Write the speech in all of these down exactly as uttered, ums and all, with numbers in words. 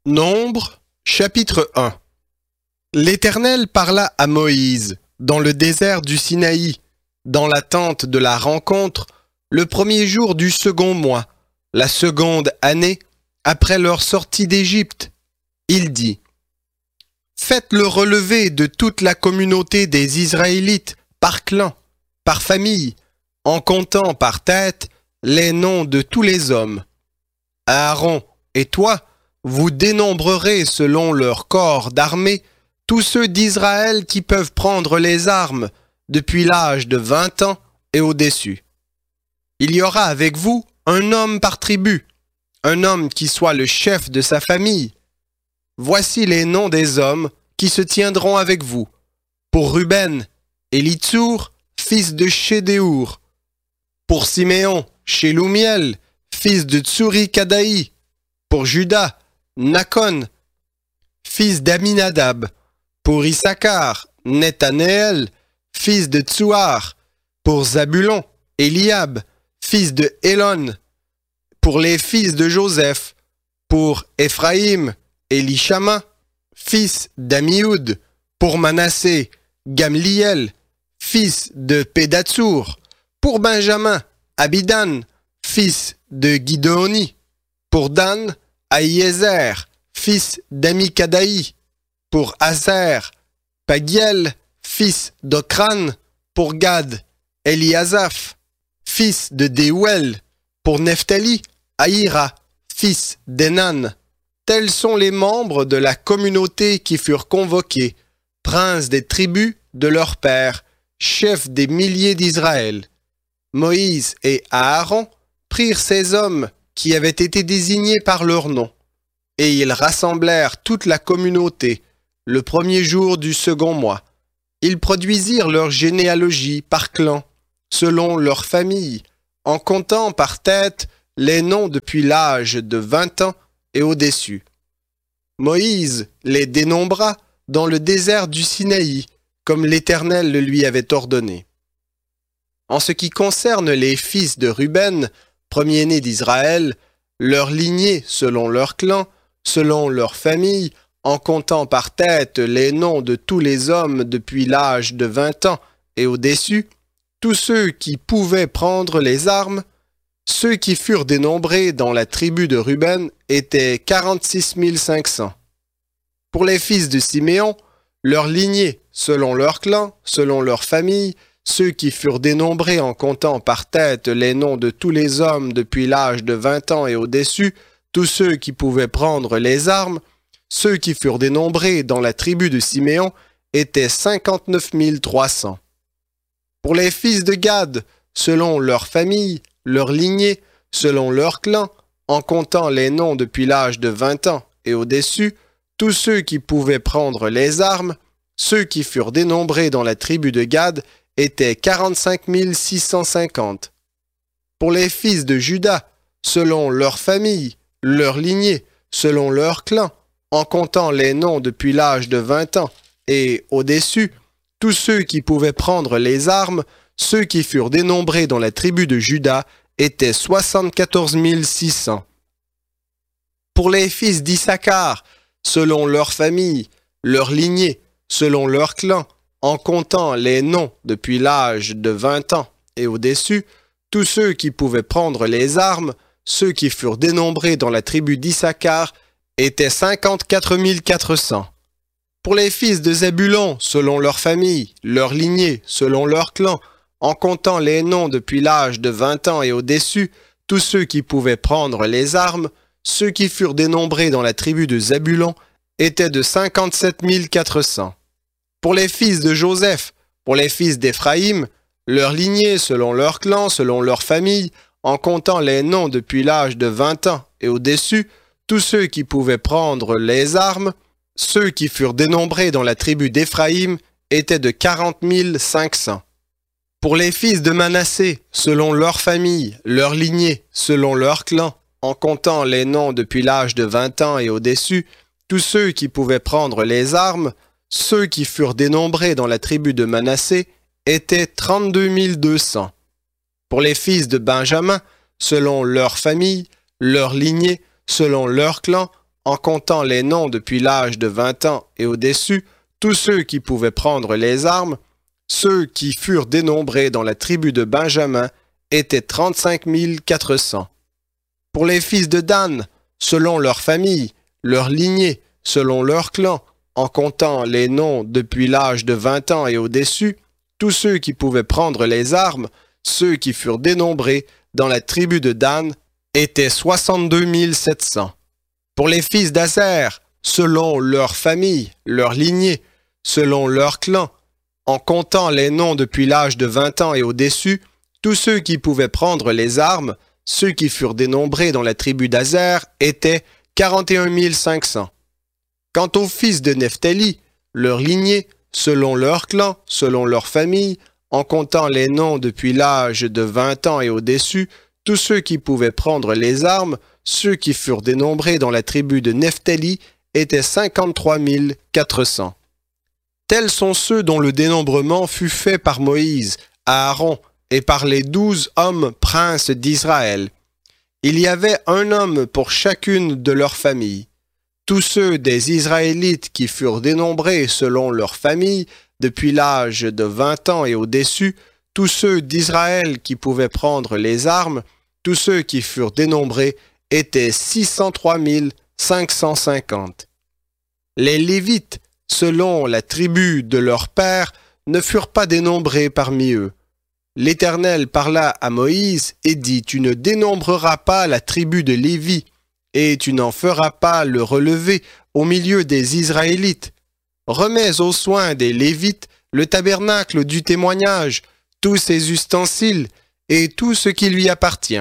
Nombre, chapitre un. L'Éternel parla à Moïse, dans le désert du Sinaï, dans la tente de la rencontre, le premier jour du second mois, la seconde année, après leur sortie d'Égypte. Il dit, « Faites le relevé de toute la communauté des Israélites, par clan, par famille, en comptant par tête les noms de tous les hommes. Aaron et toi, vous dénombrerez selon leur corps d'armée tous ceux d'Israël qui peuvent prendre les armes depuis l'âge de vingt ans et au-dessus. Il y aura avec vous un homme par tribu, un homme qui soit le chef de sa famille. Voici les noms des hommes qui se tiendront avec vous. Pour Ruben, Élitsour, fils de Chédéour. Pour Siméon, Shelumiel, fils de Tsuri Kadaï. Pour Juda, Nakon, fils d'Aminadab. Pour Issachar, Nethanéel, fils de Tsuar. Pour Zabulon, Eliab, fils de Élon. Pour les fils de Joseph. Pour Éphraïm, Élishama, fils d'Amioud. Pour Manassé, Gamliel, fils de Pédatsour. Pour Benjamin, Abidan, fils de Guidéoni. Pour Dan, Aïézer, fils d'Amikadaï. Pour Aser, Pagiel, fils d'Okran. Pour Gad, Eliasaph, fils de Déouel. Pour Nephtali, Aïra, fils d'Enan. Tels sont les membres de la communauté qui furent convoqués, princes des tribus de leurs pères, chefs des milliers d'Israël. Moïse et Aaron prirent ces hommes qui avaient été désignés par leur nom, et ils rassemblèrent toute la communauté le premier jour du second mois. Ils produisirent leur généalogie par clan, selon leur famille, en comptant par tête les noms depuis l'âge de vingt ans et au-dessus. Moïse les dénombra dans le désert du Sinaï, comme l'Éternel le lui avait ordonné. En ce qui concerne les fils de Ruben, premier-nés d'Israël, leur lignée selon leur clan, selon leur famille, en comptant par tête les noms de tous les hommes depuis l'âge de vingt ans et au-dessus, tous ceux qui pouvaient prendre les armes, ceux qui furent dénombrés dans la tribu de Ruben étaient quarante-six mille cinq cents. Pour les fils de Siméon, leur lignée, selon leur clan, selon leur famille, ceux qui furent dénombrés en comptant par tête les noms de tous les hommes depuis l'âge de vingt ans et au-dessus, tous ceux qui pouvaient prendre les armes, ceux qui furent dénombrés dans la tribu de Siméon étaient cinquante-neuf mille trois cents. Pour les fils de Gad, selon leur famille, leur lignée, selon leur clan, en comptant les noms depuis l'âge de vingt ans et au-dessus, tous ceux qui pouvaient prendre les armes, ceux qui furent dénombrés dans la tribu de Gad étaient quarante-cinq mille six cent cinquante. Pour les fils de Juda, selon leur famille, leur lignée, selon leur clan, en comptant les noms depuis l'âge de vingt ans et au-dessus, tous ceux qui pouvaient prendre les armes, ceux qui furent dénombrés dans la tribu de Juda étaient soixante-quatorze mille six cents. Pour les fils d'Issachar, selon leur famille, leur lignée, selon leur clan, en comptant les noms depuis l'âge de vingt ans et au-dessus, tous ceux qui pouvaient prendre les armes, ceux qui furent dénombrés dans la tribu d'Issachar, étaient cinquante-quatre mille quatre cents. Pour les fils de Zébulon, selon leur famille, leur lignée, selon leur clan, en comptant les noms depuis l'âge de vingt ans et au-dessus, tous ceux qui pouvaient prendre les armes, ceux qui furent dénombrés dans la tribu de Zébulon, étaient de cinquante-sept mille quatre cents. Pour les fils de Joseph, pour les fils d'Éphraïm, leur lignée, selon leur clan, selon leur famille, en comptant les noms depuis l'âge de vingt ans et au-dessus, tous ceux qui pouvaient prendre les armes, ceux qui furent dénombrés dans la tribu d'Éphraïm, étaient de quarante mille cinq cents. Pour les fils de Manassé, selon leur famille, leur lignée, selon leur clan, en comptant les noms depuis l'âge de vingt ans et au-dessus, tous ceux qui pouvaient prendre les armes, ceux qui furent dénombrés dans la tribu de Manassé, étaient trente-deux mille deux cents. Pour les fils de Benjamin, selon leur famille, leur lignée, selon leur clan, en comptant les noms depuis l'âge de vingt ans et au-dessus, tous ceux qui pouvaient prendre les armes, ceux qui furent dénombrés dans la tribu de Benjamin étaient trente-cinq mille quatre cents. Pour les fils de Dan, selon leur famille, leur lignée, selon leur clan, en comptant les noms depuis l'âge de vingt ans et au-dessus, tous ceux qui pouvaient prendre les armes, ceux qui furent dénombrés dans la tribu de Dan, étaient soixante-deux mille sept cents. Pour les fils d'Aser, selon leur famille, leur lignée, selon leur clan, en comptant les noms depuis l'âge de vingt ans et au-dessus, tous ceux qui pouvaient prendre les armes, ceux qui furent dénombrés dans la tribu d'Aser, étaient quarante et un mille cinq cents. Quant aux fils de Nephtali, leur lignée, selon leur clan, selon leur famille, en comptant les noms depuis l'âge de vingt ans et au-dessus, tous ceux qui pouvaient prendre les armes, ceux qui furent dénombrés dans la tribu de Nephtali, étaient cinquante-trois mille quatre cents. Tels sont ceux dont le dénombrement fut fait par Moïse, Aaron et par les douze hommes princes d'Israël. Il y avait un homme pour chacune de leurs familles. Tous ceux des Israélites qui furent dénombrés selon leur famille, depuis l'âge de vingt ans et au-dessus, tous ceux d'Israël qui pouvaient prendre les armes, tous ceux qui furent dénombrés étaient six cent trois mille cinq cent cinquante. Les Lévites, selon la tribu de leur père, ne furent pas dénombrés parmi eux. L'Éternel parla à Moïse et dit, « Tu ne dénombreras pas la tribu de Lévi, et tu n'en feras pas le relevé au milieu des Israélites. Remets aux soins des Lévites le tabernacle du témoignage, tous ses ustensiles et tout ce qui lui appartient.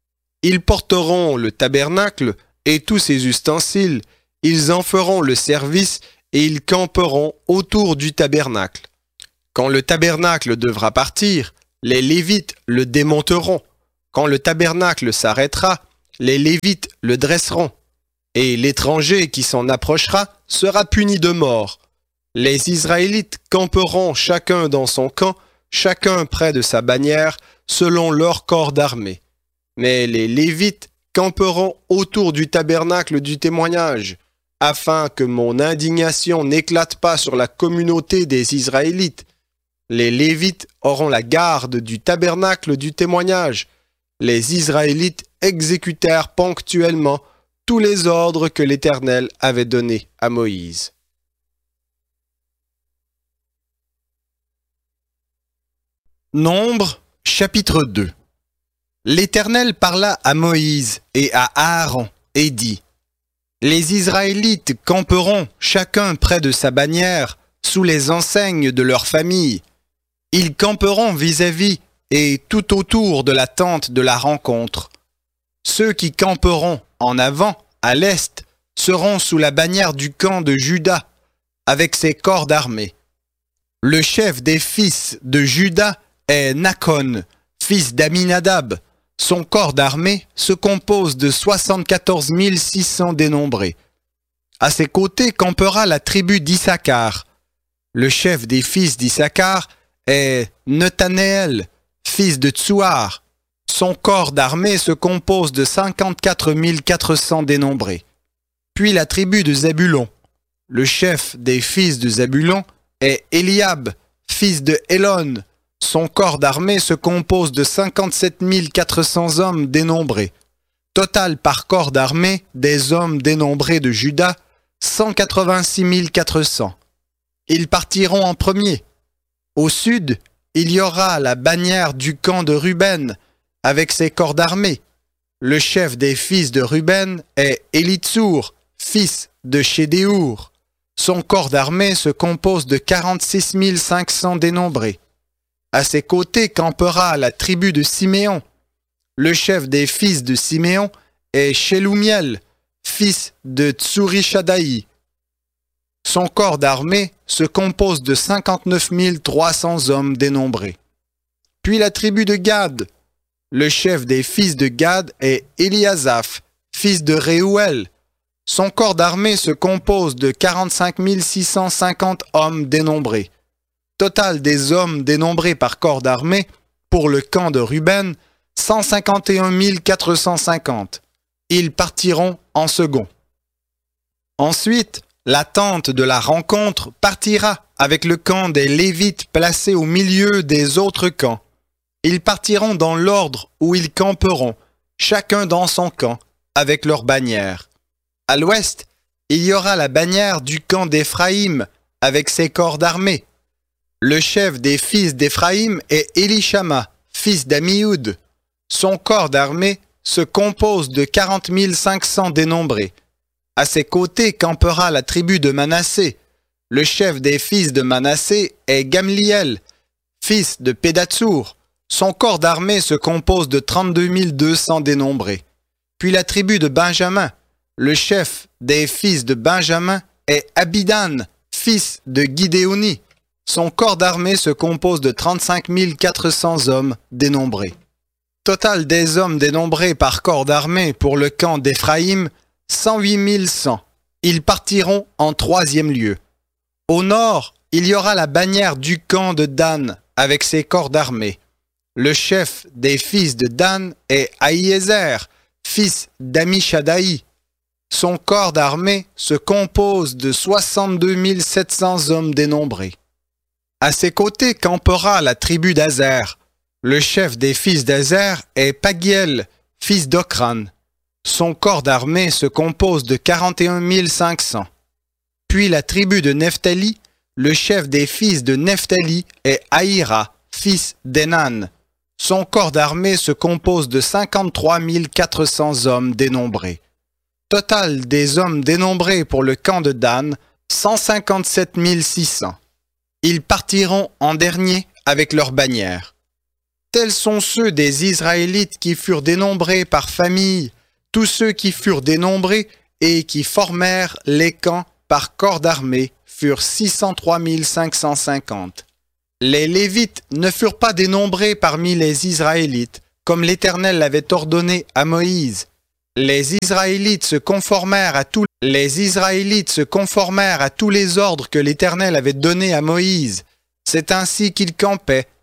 Ils porteront le tabernacle et tous ses ustensiles, ils en feront le service et ils camperont autour du tabernacle. Quand le tabernacle devra partir, les Lévites le démonteront. Quand le tabernacle s'arrêtera, les Lévites le dresseront, et l'étranger qui s'en approchera sera puni de mort. Les Israélites camperont chacun dans son camp, chacun près de sa bannière, selon leur corps d'armée. Mais les Lévites camperont autour du tabernacle du témoignage, afin que mon indignation n'éclate pas sur la communauté des Israélites. Les Lévites auront la garde du tabernacle du témoignage. Les Israélites exécutèrent ponctuellement tous les ordres que l'Éternel avait donnés à Moïse. Nombre, chapitre deux. L'Éternel parla à Moïse et à Aaron et dit, « Les Israélites camperont chacun près de sa bannière, sous les enseignes de leur famille. Ils camperont vis-à-vis et tout autour de la tente de la rencontre. Ceux qui camperont en avant, à l'est, seront sous la bannière du camp de Juda, avec ses corps d'armée. Le chef des fils de Juda est Nakon, fils d'Aminadab. Son corps d'armée se compose de soixante-quatorze mille six cents dénombrés. À ses côtés campera la tribu d'Issachar. Le chef des fils d'Issachar est Nethanéel, fils de Tsuar. Son corps d'armée se compose de cinquante-quatre mille quatre cents dénombrés. Puis la tribu de Zabulon. Le chef des fils de Zabulon est Eliab, fils de Hélon. Son corps d'armée se compose de cinquante-sept mille quatre cents hommes dénombrés. Total par corps d'armée des hommes dénombrés de Juda, cent quatre-vingt-six mille quatre cents. Ils partiront en premier. Au sud, il y aura la bannière du camp de Ruben, avec ses corps d'armée. Le chef des fils de Ruben est Élitsour, fils de Chédéour. Son corps d'armée se compose de quarante-six mille cinq cents dénombrés. À ses côtés campera la tribu de Siméon. Le chef des fils de Siméon est Shelumiel, fils de Tsurishadaï. Son corps d'armée se compose de cinquante-neuf mille trois cents hommes dénombrés. Puis la tribu de Gad. Le chef des fils de Gad est Eliasaph, fils de Réouel. Son corps d'armée se compose de quarante-cinq mille six cent cinquante hommes dénombrés. Total des hommes dénombrés par corps d'armée pour le camp de Ruben, cent cinquante et un mille quatre cent cinquante. Ils partiront en second. Ensuite, la tente de la rencontre partira avec le camp des Lévites placé au milieu des autres camps. Ils partiront dans l'ordre où ils camperont, chacun dans son camp, avec leur bannière. À l'ouest, il y aura la bannière du camp d'Éphraïm, avec ses corps d'armée. Le chef des fils d'Éphraïm est Élishama, fils d'Amioud. Son corps d'armée se compose de quarante mille cinq cents dénombrés. À ses côtés campera la tribu de Manassé. Le chef des fils de Manassé est Gamliel, fils de Pédatsour. Son corps d'armée se compose de trente-deux mille deux cents dénombrés. Puis la tribu de Benjamin. Le chef des fils de Benjamin est Abidan, fils de Guidéoni. Son corps d'armée se compose de trente-cinq mille quatre cents hommes dénombrés. Total des hommes dénombrés par corps d'armée pour le camp d'Éphraïm, cent huit mille cent. Ils partiront en troisième lieu. Au nord, il y aura la bannière du camp de Dan avec ses corps d'armée. Le chef des fils de Dan est Ahiézer, fils d'Amishadaï. Son corps d'armée se compose de soixante-deux mille sept cents hommes dénombrés. À ses côtés campera la tribu d'Azer. Le chef des fils d'Azer est Pagiel, fils d'Okran. Son corps d'armée se compose de quarante et un mille cinq cents. Puis la tribu de Nephtali, le chef des fils de Nephtali est Aïra, fils d'Enan. Son corps d'armée se compose de cinquante-trois mille quatre cents hommes dénombrés. Total des hommes dénombrés pour le camp de Dan, cent cinquante-sept mille six cents. Ils partiront en dernier avec leur bannière. Tels sont ceux des Israélites qui furent dénombrés par famille, tous ceux qui furent dénombrés et qui formèrent les camps par corps d'armée furent six cent trois mille cinq cent cinquante. Les Lévites ne furent pas dénombrés parmi les Israélites, comme l'Éternel l'avait ordonné à Moïse. Les Israélites se conformèrent à tous les Israélites se conformèrent à tous les ordres que l'Éternel avait donnés à Moïse. C'est ainsi qu'ils campaient